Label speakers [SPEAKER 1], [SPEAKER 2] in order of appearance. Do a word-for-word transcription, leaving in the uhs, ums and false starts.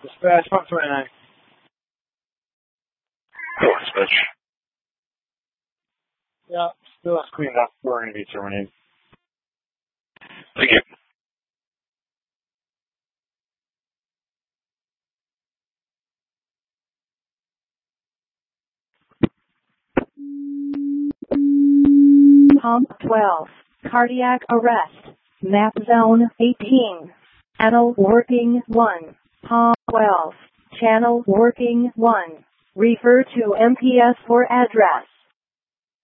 [SPEAKER 1] Dispatch one twenty-nine.
[SPEAKER 2] Go, dispatch.
[SPEAKER 1] Yeah, still not cleaned up. We're going to be terminated.
[SPEAKER 2] Thank you.
[SPEAKER 3] Pump twelve. Cardiac arrest. Map zone eighteen. Channel working one. Pump twelve. Channel working one. Refer to M P S for address.